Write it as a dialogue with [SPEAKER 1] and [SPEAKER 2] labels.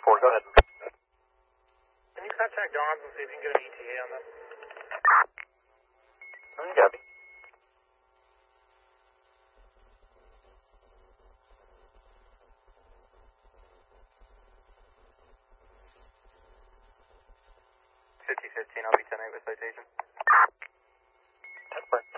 [SPEAKER 1] 4, go ahead.
[SPEAKER 2] Can you contact Dawn's and see if you can get an ETA on them?
[SPEAKER 1] Copy. I'll be 10-8 with citation.
[SPEAKER 3] 10-4.